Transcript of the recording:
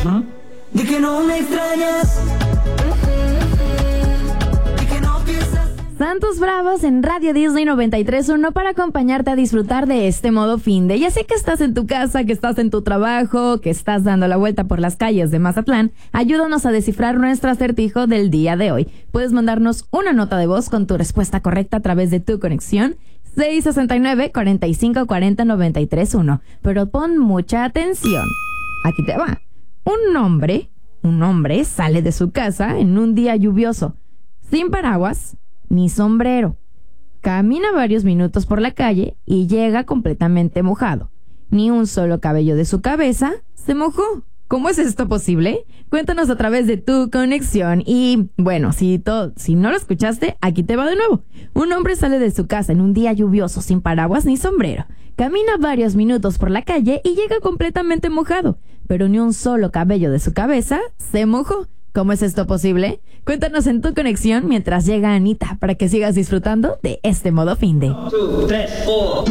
De que no me extrañas. De que no piensas. Santos Bravos en Radio Disney 93.1 para acompañarte a disfrutar de este modo finde. Ya sé que estás en tu casa, que estás en tu trabajo, que estás dando la vuelta por las calles de Mazatlán. Ayúdanos a descifrar nuestro acertijo del día de hoy. Puedes mandarnos una nota de voz con tu respuesta correcta a través de tu conexión 669-4540-931. Pero pon mucha atención. Aquí te va. Un hombre sale de su casa en un día lluvioso, sin paraguas ni sombrero. Camina varios minutos por la calle y llega completamente mojado. Ni un solo cabello de su cabeza se mojó. ¿Cómo es esto posible? Cuéntanos a través de tu conexión. Y bueno, si no lo escuchaste, aquí te va de nuevo. Un hombre sale de su casa en un día lluvioso, sin paraguas ni sombrero. Camina varios minutos por la calle y llega completamente mojado. Pero ni un solo cabello de su cabeza se mojó. ¿Cómo es esto posible? Cuéntanos en tu conexión mientras llega Anita para que sigas disfrutando de este modo finde. 1, 2, 3, 4.